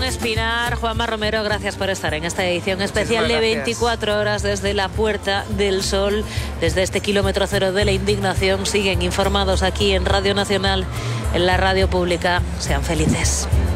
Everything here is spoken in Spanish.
Espinar, Juanma Romero, gracias por estar en esta edición especial de 24 horas desde la Puerta del Sol, desde este kilómetro cero de la indignación. Siguen informados aquí en Radio Nacional, en la radio pública. Sean felices.